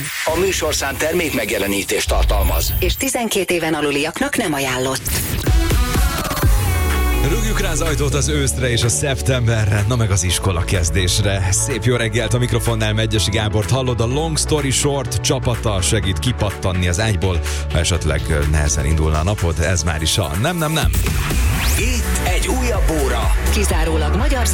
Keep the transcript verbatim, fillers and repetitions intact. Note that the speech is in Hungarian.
A műsorszám termék megjelenítést tartalmaz. És tizenkét éven aluliaknak nem ajánlott. Rúgjuk rá az ajtót az őszre és a szeptemberre, na meg az iskola kezdésre. Szép jó reggelt, a mikrofonnál Medgyessy Gábort hallod, a Long Story Short csapata segít kipattanni az ágyból, ha esetleg nehezen indulna a napod, ez már is a nem, nem, nem. Itt egy újabb óra. Kizárólag magyar